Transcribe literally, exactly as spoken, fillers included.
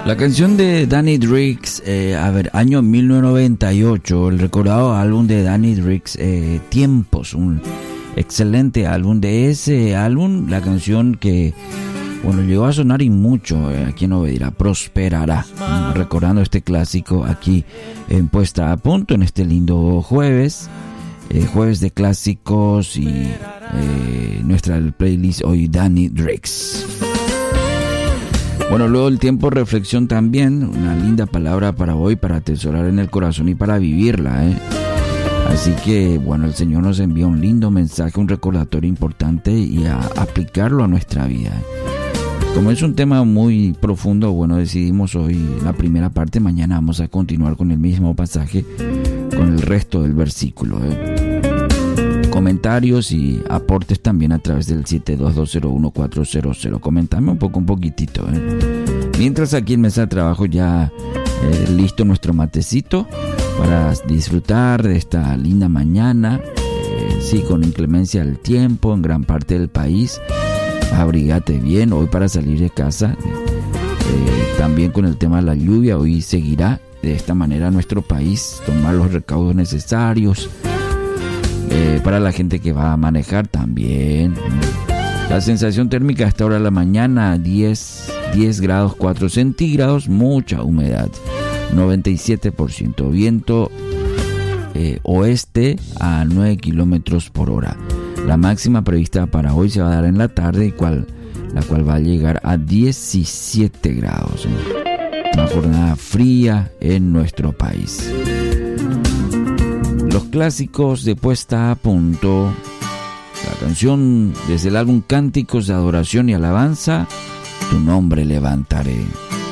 La canción de Danny Drix, eh, a ver, año mil novecientos noventa y ocho, el recordado álbum de Danny Drix, eh, Tiempos, un excelente álbum. De ese álbum, la canción que, bueno, llegó a sonar y mucho, eh, aquí en Obedira, Prosperará, recordando este clásico aquí en Puesta a Punto, en este lindo jueves, eh, jueves de clásicos y eh, nuestra playlist hoy, Danny Drix. Bueno, luego el tiempo reflexión también, una linda palabra para hoy, para atesorar en el corazón y para vivirla, ¿eh? Así que, bueno, el Señor nos envía un lindo mensaje, un recordatorio importante y a aplicarlo a nuestra vida. Como es un tema muy profundo, bueno, decidimos hoy la primera parte, mañana vamos a continuar con el mismo pasaje, con el resto del versículo, ¿eh? Comentarios y aportes también a través del siete dos dos cero uno cuatro cero cero. Comentame un poco, un poquitito, ¿eh? Mientras aquí en Mesa de Trabajo ya eh, listo nuestro matecito para disfrutar de esta linda mañana, eh, sí, con inclemencia del tiempo en gran parte del país. Abrígate bien hoy para salir de casa. Eh, también con el tema de la lluvia, hoy seguirá de esta manera nuestro país, tomar los recaudos necesarios. Eh, para la gente que va a manejar también. La sensación térmica a esta hora de la mañana, diez, diez grados cuatro centígrados, mucha humedad, noventa y siete por ciento, viento eh, oeste a nueve kilómetros por hora. La máxima prevista para hoy se va a dar en la tarde, cual, la cual va a llegar a diecisiete grados. ¿eh? Una jornada fría en nuestro país. Los clásicos de Puesta a Punto, la canción desde el álbum Cánticos de Adoración y Alabanza, Tu Nombre Levantaré.